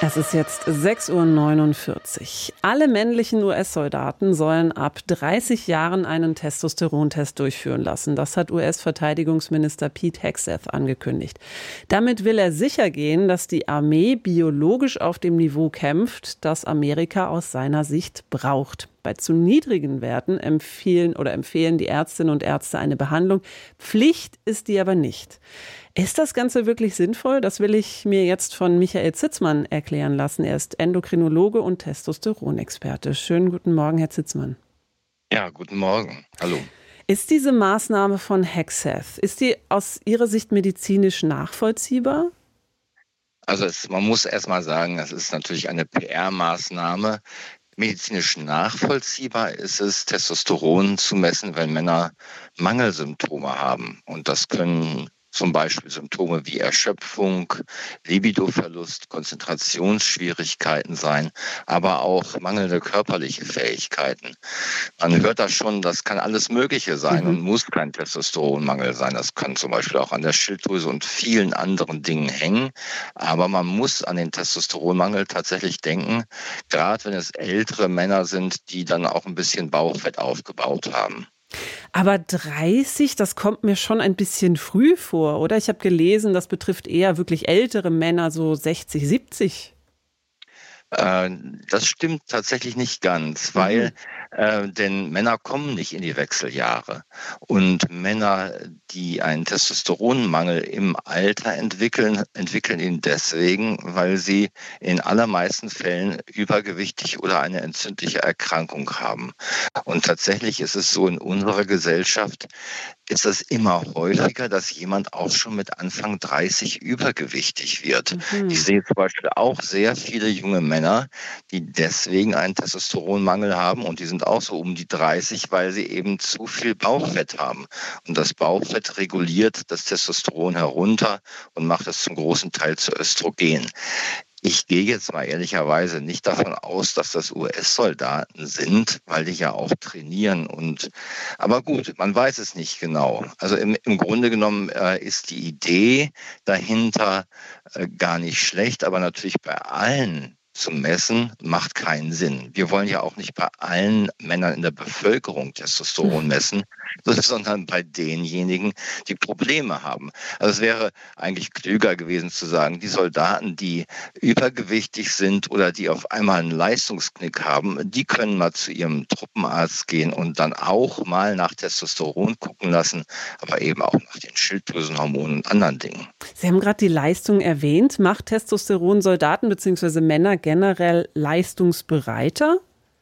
Es ist jetzt 6:49 Uhr. Alle männlichen US-Soldaten sollen ab 30 Jahren einen Testosterontest durchführen lassen. Das hat US-Verteidigungsminister Pete Hegseth angekündigt. Damit will er sicher gehen, dass die Armee biologisch auf dem Niveau kämpft, das Amerika aus seiner Sicht braucht. Bei zu niedrigen Werten empfehlen die Ärztinnen und Ärzte eine Behandlung. Pflicht ist die aber nicht. Ist das Ganze wirklich sinnvoll? Das will ich mir jetzt von Michael Zitzmann erklären lassen. Er ist Endokrinologe und Testosteronexperte. Schönen guten Morgen, Herr Zitzmann. Ja, guten Morgen. Hallo. Ist diese Maßnahme von Hegseth, ist die aus Ihrer Sicht medizinisch nachvollziehbar? Also man muss erst mal sagen, das ist natürlich eine PR-Maßnahme. Medizinisch nachvollziehbar ist es, Testosteron zu messen, wenn Männer Mangelsymptome haben. Und das können zum Beispiel Symptome wie Erschöpfung, Libidoverlust, Konzentrationsschwierigkeiten sein, aber auch mangelnde körperliche Fähigkeiten. Man hört das schon, das kann alles Mögliche sein und muss kein Testosteronmangel sein. Das kann zum Beispiel auch an der Schilddrüse und vielen anderen Dingen hängen. Aber man muss an den Testosteronmangel tatsächlich denken, gerade wenn es ältere Männer sind, die dann auch ein bisschen Bauchfett aufgebaut haben. Aber 30, das kommt mir schon ein bisschen früh vor, oder? Ich habe gelesen, das betrifft eher wirklich ältere Männer, so 60, 70. Das stimmt tatsächlich nicht ganz, weil denn Männer kommen nicht in die Wechseljahre. Und Männer, die einen Testosteronmangel im Alter entwickeln ihn deswegen, weil sie in allermeisten Fällen übergewichtig oder eine entzündliche Erkrankung haben. Und tatsächlich ist es so, in unserer Gesellschaft ist es immer häufiger, dass jemand auch schon mit Anfang 30 übergewichtig wird. Ich sehe zum Beispiel auch sehr viele junge Männer, die deswegen einen Testosteronmangel haben und die sind auch so um die 30, weil sie eben zu viel Bauchfett haben. Und das Bauchfett reguliert das Testosteron herunter und macht es zum großen Teil zu Östrogen. Ich gehe jetzt mal ehrlicherweise nicht davon aus, dass das US-Soldaten sind, weil die ja auch trainieren. Aber gut, man weiß es nicht genau. Also im Grunde genommen ist die Idee dahinter gar nicht schlecht, aber natürlich bei allen zu messen, macht keinen Sinn. Wir wollen ja auch nicht bei allen Männern in der Bevölkerung Testosteron messen, sondern bei denjenigen, die Probleme haben. Also es wäre eigentlich klüger gewesen zu sagen, die Soldaten, die übergewichtig sind oder die auf einmal einen Leistungsknick haben, die können mal zu ihrem Truppenarzt gehen und dann auch mal nach Testosteron gucken lassen, aber eben auch nach den Schilddrüsenhormonen und anderen Dingen. Sie haben gerade die Leistung erwähnt. Macht Testosteron Soldaten bzw. Männer generell leistungsbereiter?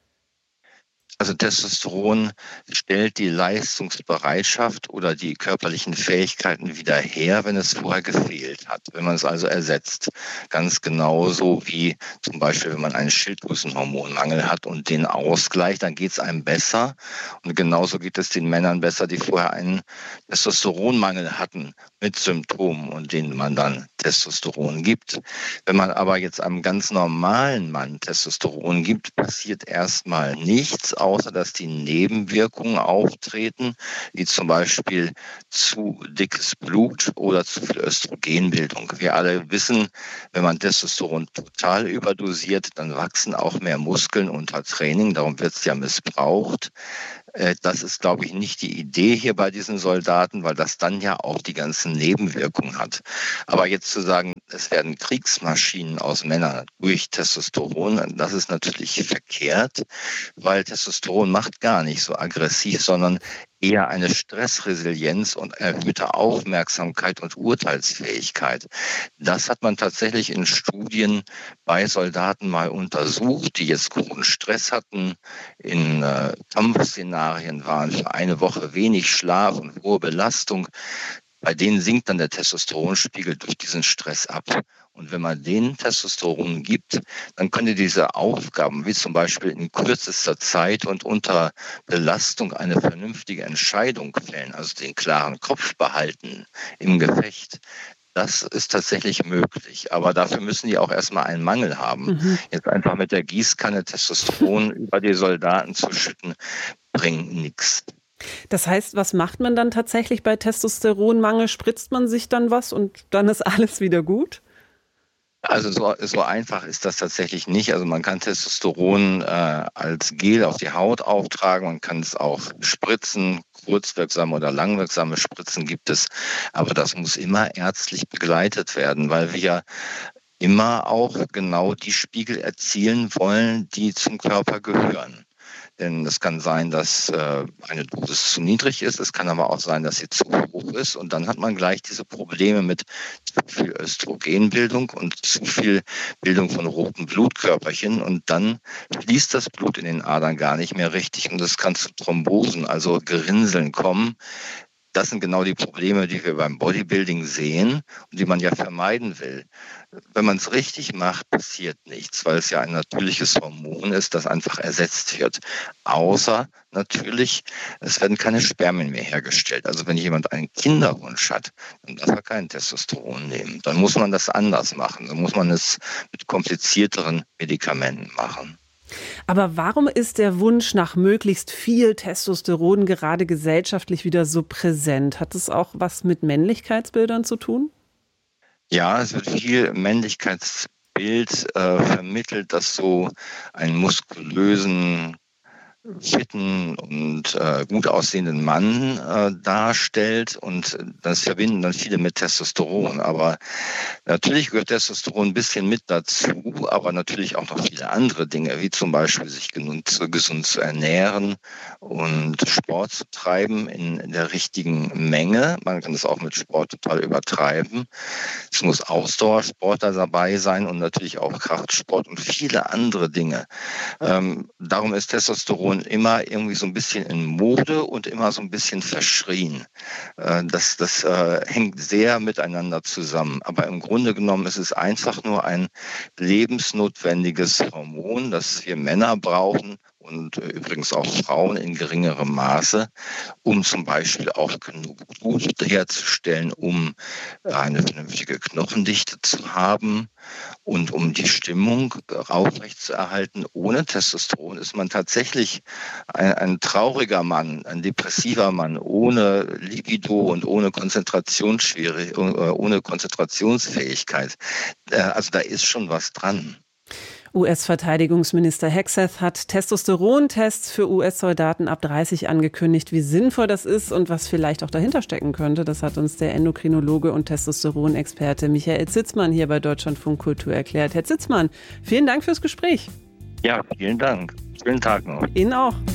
Also Testosteron stellt die Leistungsbereitschaft oder die körperlichen Fähigkeiten wieder her, wenn es vorher gefehlt hat. Wenn man es also ersetzt. Ganz genauso wie zum Beispiel, wenn man einen Schilddrüsenhormonmangel hat und den ausgleicht, dann geht es einem besser. Und genauso geht es den Männern besser, die vorher einen Testosteronmangel hatten mit Symptomen und denen man dann Testosteron gibt. Wenn man aber jetzt einem ganz normalen Mann Testosteron gibt, passiert erstmal nichts, außer dass die Nebenwirkungen auftreten, wie zum Beispiel zu dickes Blut oder zu viel Östrogenbildung. Wir alle wissen, wenn man Testosteron total überdosiert, dann wachsen auch mehr Muskeln unter Training, darum wird es ja missbraucht. Das ist, glaube ich, nicht die Idee hier bei diesen Soldaten, weil das dann ja auch die ganzen Nebenwirkungen hat. Aber jetzt zu sagen, es werden Kriegsmaschinen aus Männern durch Testosteron, das ist natürlich verkehrt, weil Testosteron macht gar nicht so aggressiv, sondern eher eine Stressresilienz und erhöhte Aufmerksamkeit und Urteilsfähigkeit. Das hat man tatsächlich in Studien bei Soldaten mal untersucht, die jetzt großen Stress hatten, in Kampfszenarien waren für eine Woche wenig Schlaf und hohe Belastung. Bei denen sinkt dann der Testosteronspiegel durch diesen Stress ab. Und wenn man denen Testosteron gibt, dann können diese Aufgaben, wie zum Beispiel in kürzester Zeit und unter Belastung eine vernünftige Entscheidung fällen, also den klaren Kopf behalten im Gefecht. Das ist tatsächlich möglich, aber dafür müssen die auch erstmal einen Mangel haben. Jetzt einfach mit der Gießkanne Testosteron über die Soldaten zu schütten, bringt nichts. Das heißt, was macht man dann tatsächlich bei Testosteronmangel? Spritzt man sich dann was und dann ist alles wieder gut? Also so einfach ist das tatsächlich nicht. Also man kann Testosteron als Gel auf die Haut auftragen, man kann es auch spritzen, kurzwirksame oder langwirksame Spritzen gibt es. Aber das muss immer ärztlich begleitet werden, weil wir ja immer auch genau die Spiegel erzielen wollen, die zum Körper gehören. Denn es kann sein, dass eine Dosis zu niedrig ist. Es kann aber auch sein, dass sie zu hoch ist. Und dann hat man gleich diese Probleme mit zu viel Östrogenbildung und zu viel Bildung von roten Blutkörperchen. Und dann fließt das Blut in den Adern gar nicht mehr richtig. Und es kann zu Thrombosen, also Gerinnseln kommen. Das sind genau die Probleme, die wir beim Bodybuilding sehen und die man ja vermeiden will. Wenn man es richtig macht, passiert nichts, weil es ja ein natürliches Hormon ist, das einfach ersetzt wird. Außer natürlich, es werden keine Spermien mehr hergestellt. Also wenn jemand einen Kinderwunsch hat, dann darf er kein Testosteron nehmen. Dann muss man das anders machen. Dann muss man es mit komplizierteren Medikamenten machen. Aber warum ist der Wunsch nach möglichst viel Testosteron gerade gesellschaftlich wieder so präsent? Hat es auch was mit Männlichkeitsbildern zu tun? Ja, es wird viel Männlichkeitsbild vermittelt, das so einen muskulösen, fitten und gut aussehenden Mann darstellt, und das verbinden dann viele mit Testosteron. Aber natürlich gehört Testosteron ein bisschen mit dazu, aber natürlich auch noch viele andere Dinge, wie zum Beispiel sich gesund zu ernähren und Sport zu treiben in der richtigen Menge. Man kann das auch mit Sport total übertreiben. Es muss Ausdauersport dabei sein und natürlich auch Kraftsport und viele andere Dinge. Darum ist Testosteron immer irgendwie so ein bisschen in Mode und immer so ein bisschen verschrien. Das hängt sehr miteinander zusammen. Aber im Grunde genommen ist es einfach nur ein lebensnotwendiges Hormon, das wir Männer brauchen und übrigens auch Frauen in geringerem Maße, um zum Beispiel auch genug Blut herzustellen, um eine vernünftige Knochendichte zu haben und um die Stimmung aufrechtzuerhalten. Ohne Testosteron ist man tatsächlich ein trauriger Mann, ein depressiver Mann, ohne Libido und ohne Konzentrationsfähigkeit. Also da ist schon was dran. US-Verteidigungsminister Hegseth hat Testosterontests für US-Soldaten ab 30 angekündigt. Wie sinnvoll das ist und was vielleicht auch dahinter stecken könnte, das hat uns der Endokrinologe und Testosteronexperte Michael Zitzmann hier bei Deutschlandfunk Kultur erklärt. Herr Zitzmann, vielen Dank fürs Gespräch. Ja, vielen Dank. Schönen Tag noch. Ihnen auch.